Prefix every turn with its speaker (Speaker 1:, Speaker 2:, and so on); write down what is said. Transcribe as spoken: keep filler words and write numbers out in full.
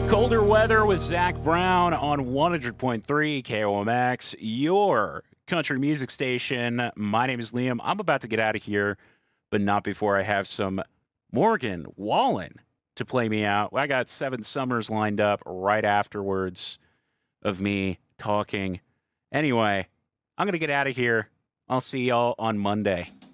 Speaker 1: Colder weather with Zach Brown on one hundred point three K O M X, your country music station. My name is Liam. I'm about to get out of here, but not before I have some Morgan Wallen to play me out. I got Seven Summers lined up right afterwards of me talking. Anyway, I'm going to get out of here. I'll see y'all on Monday.